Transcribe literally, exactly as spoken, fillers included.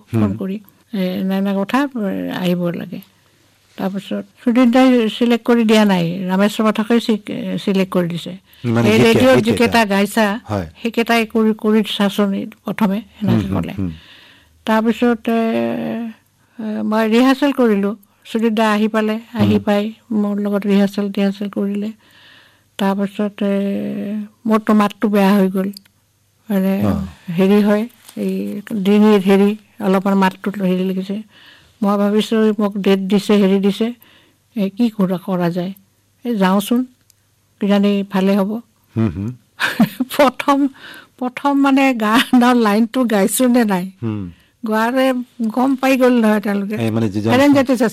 Phone কৰি নানা কথা আহিব লাগে। তাৰপিছত সুধীৰ দাই চিলেক্ট কৰি দিয়া নাই, ৰামেশ্বৰ পাঠকে চিলেক্ট কৰি দিছে। এই ৰেডিঅ'ত যিকেইটা গাইছা সেইকেইটাই কৰি কৰি চাচোন প্ৰথমে সেনেকৈ ক'লে। তাৰপিছত মই ৰিহাৰ্চেল কৰিলোঁ। সুধীৰ দা আহি পালে, আহি পাই মোৰ লগত ৰিহাৰ্চেল টিহাৰ্চেল কৰিলে। তাৰপাছত মোৰতো মাতটো বেয়া হৈ গ'ল, মানে হেৰি হয় এই ডিঙিৰ হেৰি অলপমান মাতটো হেৰি লাগিছে। মই ভাবিছোঁ মোক ডেট দিছে হেৰি দিছে, এই কি কৰা কৰা যায়, এই যাওঁচোন কিজানি ভালে হ'ব। প্ৰথম প্ৰথম মানে গানৰ লাইনটো গাইছোঁ নে নাই, গোৱাৰে গম পাই গ'ল নহয় তেওঁলোকে।